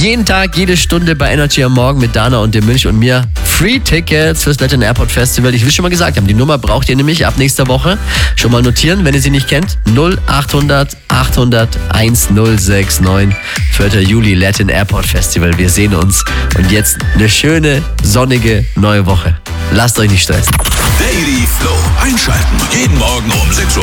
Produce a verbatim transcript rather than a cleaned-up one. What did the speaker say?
Jeden Tag, jede Stunde bei Energy am Morgen mit Dana und dem Münch und mir. Free Tickets fürs Latin Airport Festival. Ich will schon mal gesagt haben, die Nummer braucht ihr nämlich ab nächster Woche. Schon mal notieren, wenn ihr sie nicht kennt. null achthundert achthundert eintausendneun. vierter Juli Latin Airport Festival. Wir sehen uns. Und jetzt eine schöne, sonnige neue Woche. Lasst euch nicht stressen. Daily Flow. Einschalten. Jeden Morgen um sechs Uhr